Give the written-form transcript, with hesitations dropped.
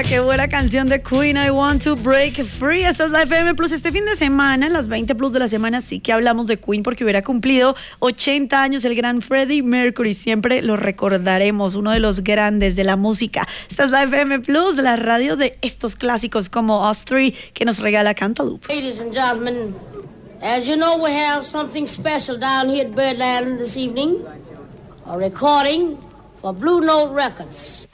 qué buena canción de Queen, I Want to Break Free. Esta es la FM Plus. Este fin de semana, en las 20 Plus de la semana, sí que hablamos de Queen porque hubiera cumplido 80 años el gran Freddie Mercury. Siempre lo recordaremos, uno de los grandes de la música. Esta es la FM Plus, la radio de estos clásicos como Us Three, que nos regala Cantaloupe. Ladies and gentlemen, as you know, we have something special down here at Birdland this evening. A recording for Blue Note Records.